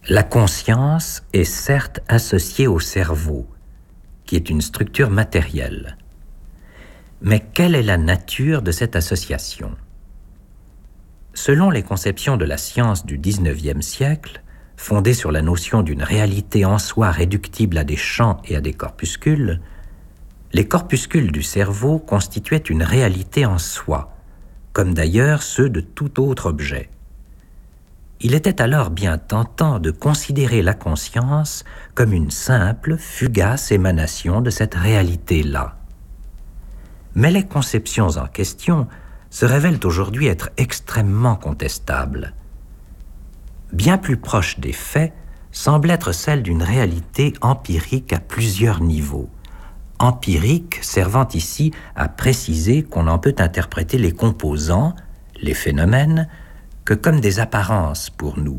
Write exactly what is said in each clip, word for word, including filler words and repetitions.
La conscience est certes associée au cerveau, qui est une structure matérielle. Mais quelle est la nature de cette association? Selon les conceptions de la science du dix-neuvième siècle, fondées sur la notion d'une réalité en soi réductible à des champs et à des corpuscules, les corpuscules du cerveau constituaient une réalité en soi, comme d'ailleurs ceux de tout autre objet. Il était alors bien tentant de considérer la conscience comme une simple, fugace émanation de cette réalité-là. Mais les conceptions en question se révèlent aujourd'hui être extrêmement contestables. Bien plus proche des faits semble être celle d'une réalité empirique à plusieurs niveaux. Empirique servant ici à préciser qu'on en peut interpréter les composants, les phénomènes, que comme des apparences pour nous.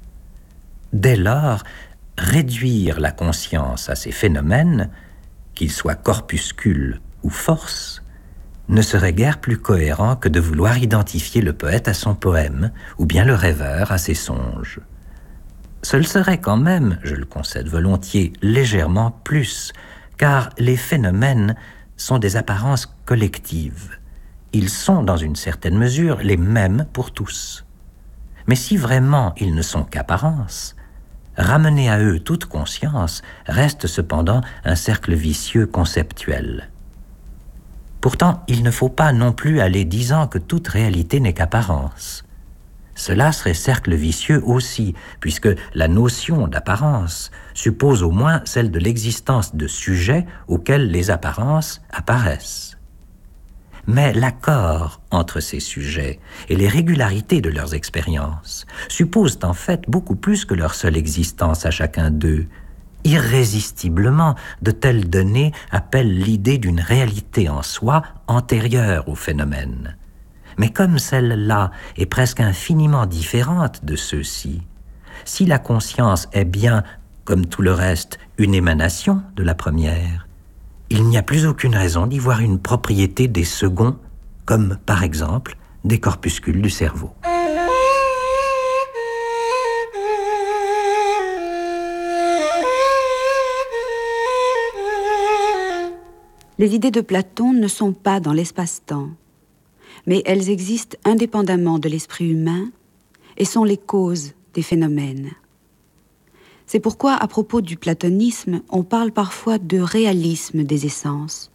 Dès lors, réduire la conscience à ces phénomènes, qu'ils soient corpuscules ou forces, ne serait guère plus cohérent que de vouloir identifier le poète à son poème, ou bien le rêveur à ses songes. Ce le serait quand même, je le concède volontiers, légèrement plus, car les phénomènes sont des apparences collectives. Ils sont, dans une certaine mesure, les mêmes pour tous. Mais si vraiment ils ne sont qu'apparences, ramener à eux toute conscience reste cependant un cercle vicieux conceptuel. Pourtant, il ne faut pas non plus aller disant que toute réalité n'est qu'apparence. Cela serait cercle vicieux aussi, puisque la notion d'apparence suppose au moins celle de l'existence de sujets auxquels les apparences apparaissent. Mais l'accord entre ces sujets et les régularités de leurs expériences supposent en fait beaucoup plus que leur seule existence à chacun d'eux. Irrésistiblement, de telles données appellent l'idée d'une réalité en soi antérieure au phénomène. Mais comme celle-là est presque infiniment différente de ceux-ci, si la conscience est bien, comme tout le reste, une émanation de la première, il n'y a plus aucune raison d'y voir une propriété des seconds, comme par exemple des corpuscules du cerveau. Les idées de Platon ne sont pas dans l'espace-temps, mais elles existent indépendamment de l'esprit humain et sont les causes des phénomènes. C'est pourquoi, à propos du platonisme, on parle parfois de réalisme des essences.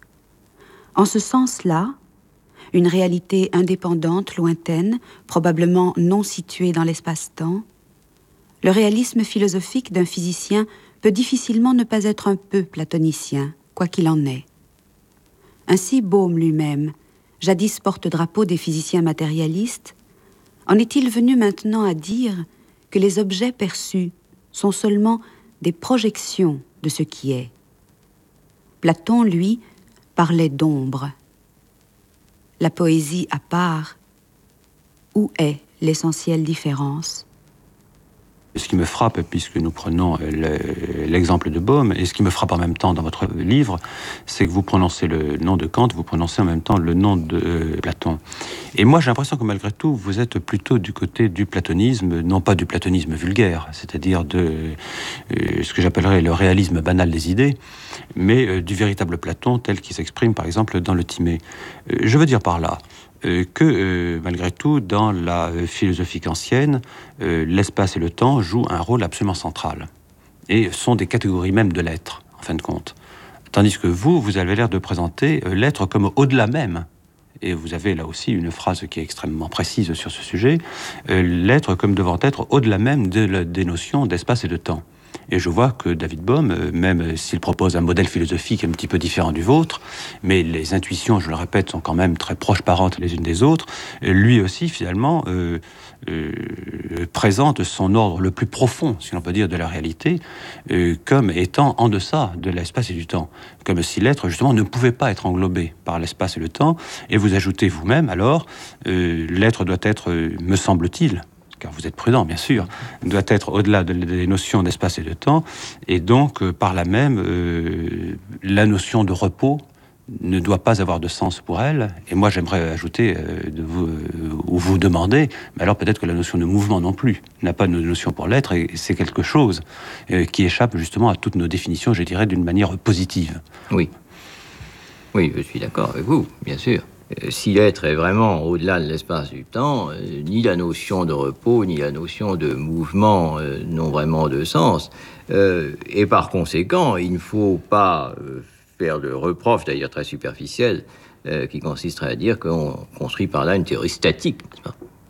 En ce sens-là, une réalité indépendante, lointaine, probablement non située dans l'espace-temps, le réalisme philosophique d'un physicien peut difficilement ne pas être un peu platonicien, quoi qu'il en est. Ainsi, Bohm lui-même, jadis porte-drapeau des physiciens matérialistes, en est-il venu maintenant à dire que les objets perçus sont seulement des projections de ce qui est. Platon, lui, parlait d'ombre. La poésie à part, où est l'essentielle différence ? Ce qui me frappe, puisque nous prenons l'exemple de Bohm, et ce qui me frappe en même temps dans votre livre, c'est que vous prononcez le nom de Kant, vous prononcez en même temps le nom de Platon. Et moi, j'ai l'impression que malgré tout, vous êtes plutôt du côté du platonisme, non pas du platonisme vulgaire, c'est-à-dire de euh, ce que j'appellerais le réalisme banal des idées, mais euh, du véritable Platon tel qu'il s'exprime, par exemple, dans le Timée. Euh, je veux dire par là Euh, que, euh, malgré tout, dans la euh, philosophie kantienne, euh, l'espace et le temps jouent un rôle absolument central et sont des catégories même de l'être, en fin de compte. Tandis que vous, vous avez l'air de présenter euh, l'être comme au-delà même. Et vous avez là aussi une phrase qui est extrêmement précise sur ce sujet, euh, l'être comme devant être au-delà même de la, des notions d'espace et de temps. Et je vois que David Bohm, même s'il propose un modèle philosophique un petit peu différent du vôtre, mais les intuitions, je le répète, sont quand même très proches parentes les unes des autres, lui aussi, finalement, euh, euh, présente son ordre le plus profond, si l'on peut dire, de la réalité, euh, comme étant en deçà de l'espace et du temps. Comme si l'être, justement, ne pouvait pas être englobé par l'espace et le temps. Et vous ajoutez vous-même, alors, euh, l'être doit être, me semble-t-il, car vous êtes prudent, bien sûr, doit être au-delà de, des notions d'espace et de temps, et donc, euh, par là même, euh, la notion de repos ne doit pas avoir de sens pour elle. Et moi, j'aimerais ajouter, euh, de vous, euh, ou vous demander, mais alors peut-être que la notion de mouvement non plus n'a pas de notion pour l'être, et c'est quelque chose euh, qui échappe justement à toutes nos définitions, je dirais, d'une manière positive. Oui. Oui, je suis d'accord avec vous, bien sûr. Euh, si l'être est vraiment au-delà de l'espace du temps, euh, ni la notion de repos, ni la notion de mouvement euh, n'ont vraiment de sens. Euh, et par conséquent, il ne faut pas euh, faire de reproche, d'ailleurs très superficiel, euh, qui consisterait à dire qu'on construit par là une théorie statique, n'est-ce pas ?